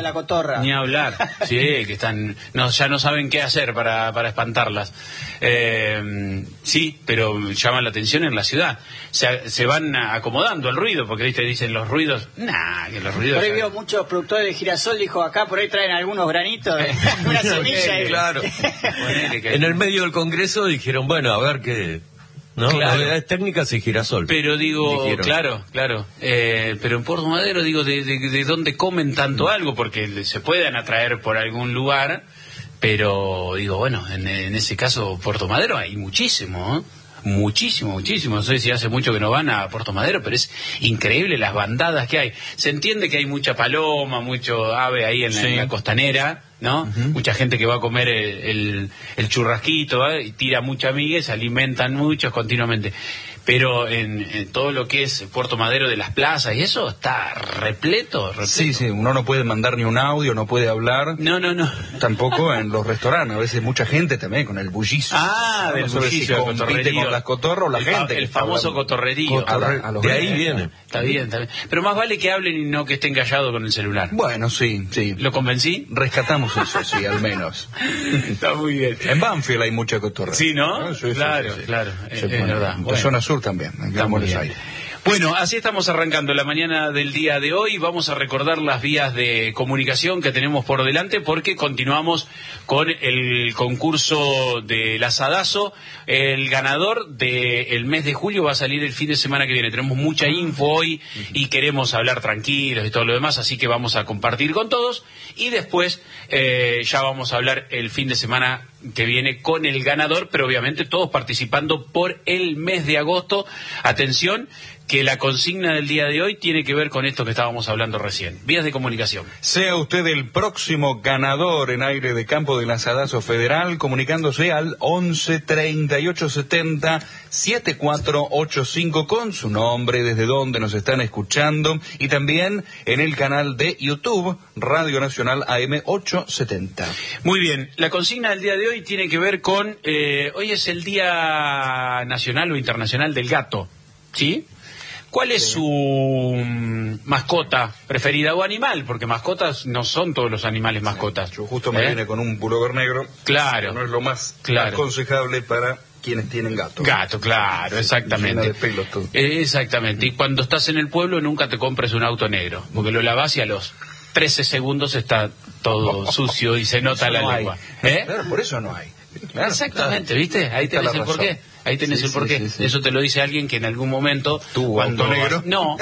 la cotorra. Ni hablar. Sí, que están, ya no saben qué hacer para espantarlas. Sí, pero llaman la atención en la ciudad. Se van acomodando al ruido, porque ¿viste? Dicen los ruidos. Que los ruidos. Por ahí vio muchos productores de girasol, dijo acá, por ahí traen algunos granitos, una semilla. Claro. En el medio del Congreso dijeron, bueno, a ver qué. ¿No? Claro. Novedades técnicas y girasol. Pero digo, dijeron. claro. Pero en Puerto Madero, digo, ¿de dónde comen tanto algo? Porque se pueden atraer por algún lugar, pero digo, bueno, en ese caso, Puerto Madero hay muchísimo, ¿eh? Muchísimo. No sé si hace mucho que no van a Puerto Madero, pero es increíble las bandadas que hay. Se entiende que hay mucha paloma, mucho ave ahí en la costanera, ¿no? Mucha gente que va a comer el churrasquito, ¿eh? Y tira mucha miga, se alimentan muchos continuamente. Pero en todo lo que es Puerto Madero de las plazas y eso está repleto. Sí, uno no puede mandar ni un audio, no puede hablar. No. Tampoco en los restaurantes, a veces mucha gente también con el bullicio. Del bullicio, si compite con las cotorras o la gente. El famoso cotorrerío. De ahí viene. Está bien. Pero más vale que hablen y no que estén callados con el celular. Bueno, sí. ¿Lo convencí? Rescatamos eso, sí, al menos. Está muy bien. En Banfield hay mucha cotorra. Sí, ¿no? Sí, claro. Es verdad. En zona sur también, en Buenos Aires. Bueno, así estamos arrancando la mañana del día de hoy. Vamos a recordar las vías de comunicación que tenemos por delante porque continuamos con el concurso del asadazo. El ganador del mes de julio va a salir el fin de semana que viene. Tenemos mucha info hoy y queremos hablar tranquilos y todo lo demás, así que vamos a compartir con todos y después ya vamos a hablar el fin de semana que viene con el ganador, pero obviamente todos participando por el mes de agosto. Atención, que la consigna del día de hoy tiene que ver con esto que estábamos hablando recién. Vías de comunicación. Sea usted el próximo ganador en aire de campo del asadazo federal, comunicándose al 11 38 70 7485 con su nombre, desde donde nos están escuchando, y también en el canal de YouTube Radio Nacional AM 870. Muy bien, la consigna del día de hoy tiene que ver con, hoy es el Día Nacional o Internacional del Gato, ¿sí? ¿Cuál es su mascota preferida o animal? Porque mascotas no son todos los animales mascotas. Yo justo me vine con un pullover negro. Claro. No es lo más aconsejable para quienes tienen gato. Gato, claro, exactamente. Llena de pelos todo. Exactamente. Y cuando estás en el pueblo nunca te compres un auto negro, porque lo lavas y a los 13 segundos está todo sucio y se nota la lengua. Claro, por eso no hay. Claro, exactamente, ¿viste? Ahí tenés el porqué. Ahí tenés el porqué. Sí. Eso te lo dice alguien que en algún momento tuvo auto negro.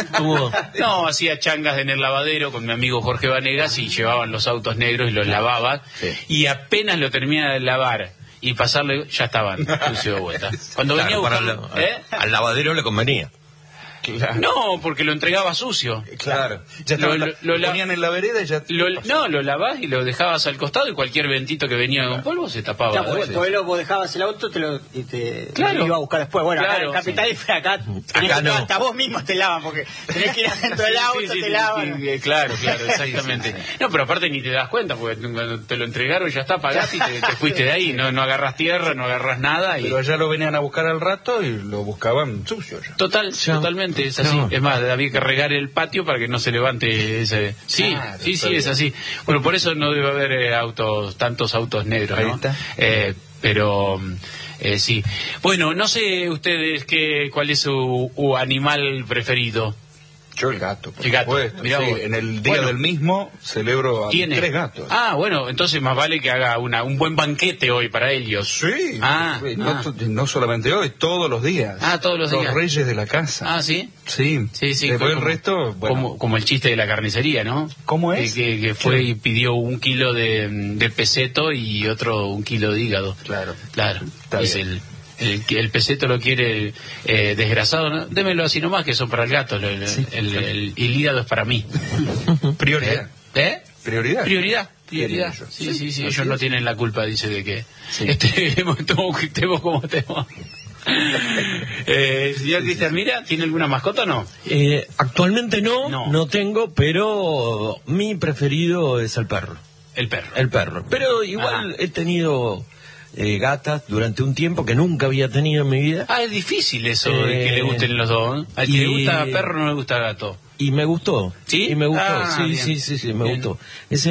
No, hacía changas en el lavadero con mi amigo Jorge Vanegas y llevaban los autos negros y los lavaba. Sí. Y apenas lo terminaba de lavar y pasarle, ya estaban sucio de vuelta. Cuando venía al lavadero le convenía. Claro. No, porque lo entregaba sucio. Claro. Ya lo ponían en la vereda y ya... lo lavás y lo dejabas al costado y cualquier ventito que venía con polvo se tapaba. Claro, después vos dejabas el auto y te iba a buscar después. Bueno, claro, acá en Capital acá no. Hasta vos mismo te lavan porque tenés que ir adentro del auto, te lavan. Claro, exactamente. No, pero aparte ni te das cuenta porque cuando te lo entregaron ya está, pagaste y te fuiste de ahí. No agarras tierra, no agarras nada. Pero allá lo venían a buscar al rato y lo buscaban sucio ya. Totalmente. Es así, es más, había que regar el patio para que no se levante ese... Sí, es así. Bueno, por eso no debe haber tantos autos negros, ¿no? Pero sí. Bueno, no sé ustedes cuál es su animal preferido. Yo el gato, por supuesto. Mirá sí, en el día del mismo celebro a 3 gatos. Ah, bueno, entonces más vale que haga un buen banquete hoy para ellos. Sí, no solamente hoy, todos los días. Todos los días. Los reyes de la casa. Ah, ¿sí? Sí. Después el resto, bueno. Como el chiste de la carnicería, ¿no? ¿Cómo es? Que fue y pidió 1 kilo de peseto y otro 1 kilo de hígado. Claro. Es el peseto lo quiere desgrasado, ¿no? Démelo así nomás, que son para el gato. El hígado es para mí. Prioridad. Prioridad. Sí, ellos no tienen la culpa, dice, de que estemos como estemos. Señor Cristian, mira, ¿tiene alguna mascota o no? Actualmente no tengo, pero mi preferido es el perro. El perro. Pero igual he tenido... gatas durante un tiempo que nunca había tenido en mi vida. Es difícil eso de que le gusten los dos. Al que le gusta perro no le gusta gato. Y me gustó. ¿Sí? Y me gustó, sí, me bien. gustó.